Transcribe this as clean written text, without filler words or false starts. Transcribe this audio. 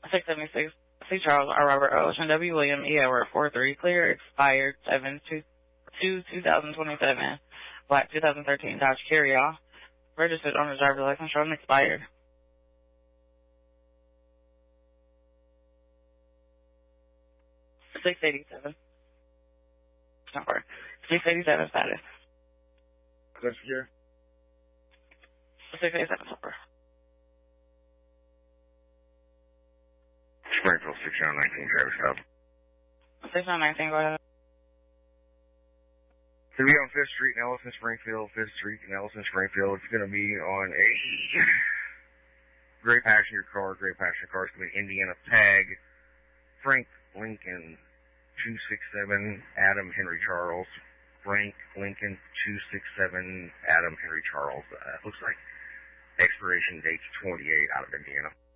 676 C. Charles R. Robert O. Ocean W. William E. Edward 43. Clear. Expired 7/2/2027. Black 2013 Dodge Carryall. Registered on the driver's license showing expired. $687. Number 687 status. That's here. 687 number. Springfield 6919 Travis Stop. 6919, go ahead. To be on 5th Street in Ellison, Springfield, 5th Street in Ellison, Springfield. It's going to be on a gray passenger car. Gray passenger car is going to be Indiana tag. Frank Lincoln 267 Adam Henry Charles. Frank Lincoln 267 Adam Henry Charles. Looks like expiration date's 28 out of Indiana.